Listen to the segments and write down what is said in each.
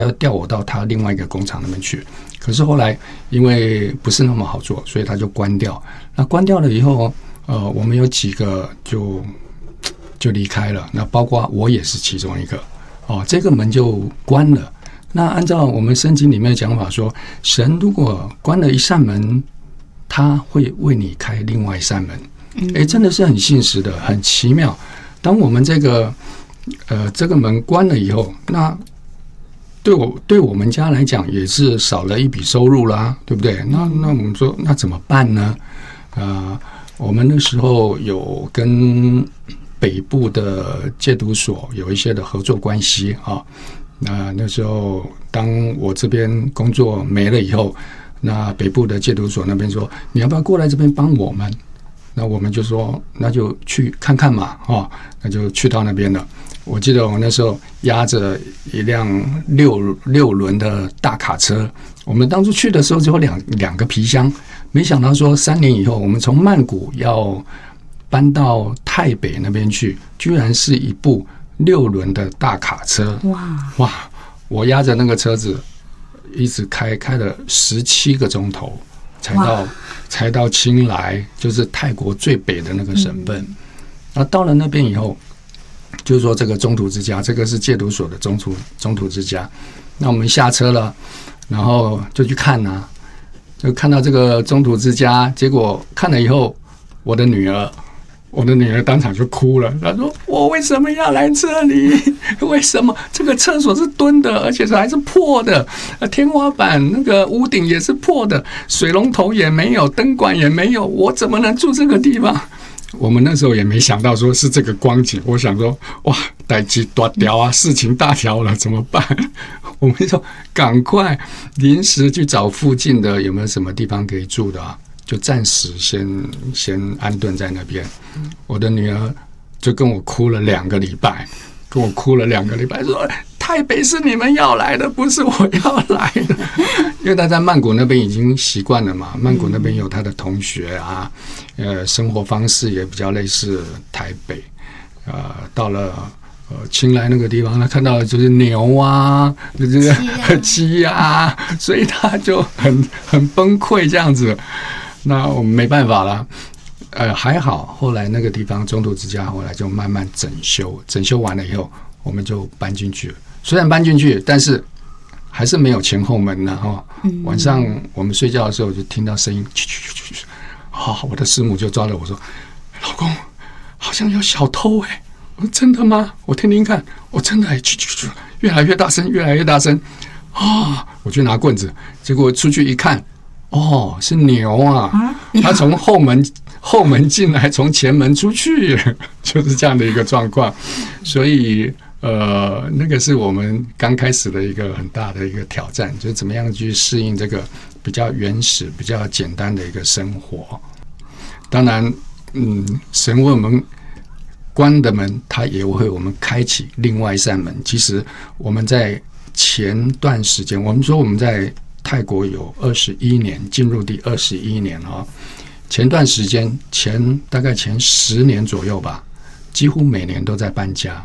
要调我到他另外一个工厂那边去。可是后来因为不是那么好做，所以他就关掉。那关掉了以后，我们有几个就离开了，那包括我也是其中一个。这个门就关了。那按照我们圣经里面的讲法说，神如果关了一扇门，他会为你开另外一扇门。真的是很信实的，很奇妙。当我们这个门关了以后，那对我们家来讲也是少了一笔收入啦，对不对？那我们说那怎么办呢？我们那时候有跟北部的戒毒所有一些的合作关系啊。那时候当我这边工作没了以后，那北部的戒毒所那边说你要不要过来这边帮我们？那我们就说那就去看看嘛，那就去到那边了。我记得我那时候押着一辆六轮的大卡车，我们当初去的时候只有两个皮箱，没想到说3年以后，我们从曼谷要搬到泰北那边去，居然是一部6轮的大卡车。哇！我押着那个车子一直开了17个钟头，才到清莱，就是泰国最北的那个省份。那到了那边以后，就是说这个中途之家，这个是戒毒所的中途之家。那我们下车了，然后就去看啊，就看到这个中途之家，结果看了以后，我的女儿当场就哭了。她说：“我为什么要来这里？为什么这个厕所是蹲的，而且还是破的？天花板那个屋顶也是破的，水龙头也没有，灯管也没有，我怎么能住这个地方？”我们那时候也没想到说是这个光景，我想说哇，代志大条啊，事情大条了，怎么办？我们说赶快临时去找附近的有没有什么地方可以住的啊，就暂时先安顿在那边。我的女儿就跟我哭了2个礼拜，说台北是你们要来的，不是我要来的。因为他在曼谷那边已经习惯了嘛，曼谷那边有他的同学啊，生活方式也比较类似台北。到了清莱那个地方，他看到的就是牛啊，就是鸡啊，所以他就很崩溃这样子。那我们没办法了。还好，后来那个地方中途之家后来就慢慢整修完了以后，我们就搬进去了。虽然搬进去，但是还是没有前后门呢。晚上我们睡觉的时候就听到声音，我的师母就抓着我说：“老公，好像有小偷哎！”我说：“真的吗？我听听看。”我真的越来越大声，越来越大声我去拿棍子，结果出去一看，是牛啊！他从后门进来，从前门出去，就是这样的一个状况。所以那个是我们刚开始的一个很大的一个挑战，就是怎么样去适应这个比较原始、比较简单的一个生活。当然，神为我们关的门，他也会为我们开启另外一扇门。其实我们在前段时间，我们说我们在泰国有21年，进入第21年前段时间，大概前10年左右吧，几乎每年都在搬家。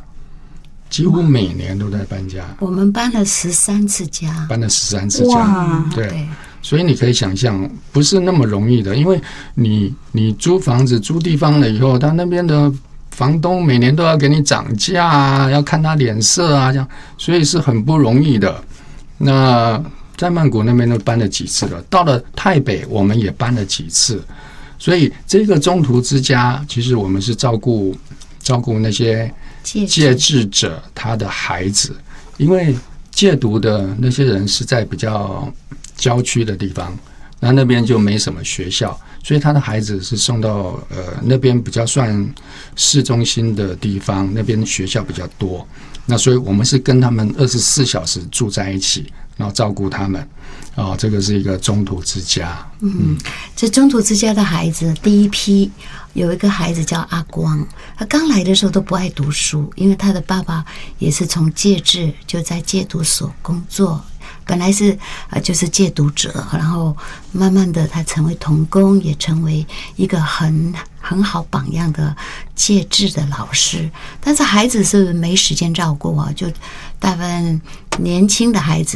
我们搬了13次家。对，所以你可以想象，不是那么容易的，因为你租房子、租地方了以后，他那边的房东每年都要给你涨价啊，要看他脸色啊，这样，所以是很不容易的。那在曼谷那边都搬了几次了，到了泰北我们也搬了几次，所以这个中途之家，其实我们是照顾那些戒治者他的孩子，因为戒毒的那些人是在比较郊区的地方，那边就没什么学校，所以他的孩子是送到那边比较算市中心的地方，那边学校比较多。那所以我们是跟他们24小时住在一起，然后照顾他们。这个是一个中途之家。 这中途之家的孩子第一批有一个孩子叫阿光，他刚来的时候都不爱读书，因为他的爸爸也是从戒治就在戒毒所工作， 本来是就是戒毒者，然后慢慢的他成为童工，也成为一个很好榜样的戒治的老师。但是孩子是没时间照顾啊，就大部分年轻的孩子